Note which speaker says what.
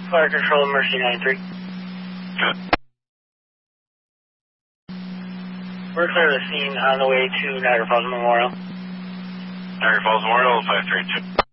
Speaker 1: Fire Control, Mercy 93.
Speaker 2: Good.
Speaker 1: We're clear of the scene on the way to Niagara Falls Memorial.
Speaker 2: Niagara Falls Memorial, 532.